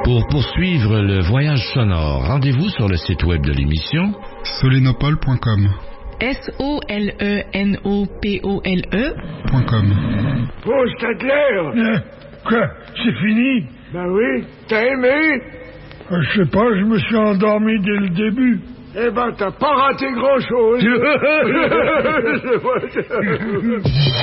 Pour poursuivre le voyage sonore, rendez-vous sur le site web de l'émission solenopole.com. SOLENOPOLE.com. Oh, Stadler! Quoi? C'est fini? Ben oui, t'as aimé? Je sais pas, je me suis endormi dès le début. Eh ben, t'as pas raté grand-chose.